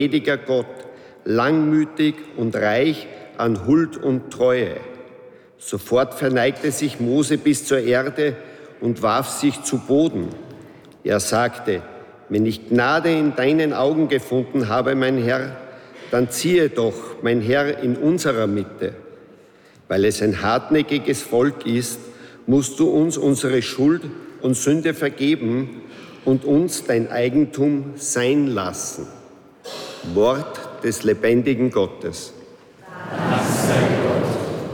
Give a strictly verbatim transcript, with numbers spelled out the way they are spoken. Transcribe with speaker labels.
Speaker 1: gnädiger Gott, langmütig und reich an Huld und Treue. Sofort verneigte sich Mose bis zur Erde und warf sich zu Boden. Er sagte: Wenn ich Gnade in deinen Augen gefunden habe, mein Herr, dann ziehe doch, mein Herr, in unserer Mitte. Weil es ein hartnäckiges Volk ist, musst du uns unsere Schuld und Sünde vergeben und uns dein Eigentum sein lassen. Wort des lebendigen Gottes.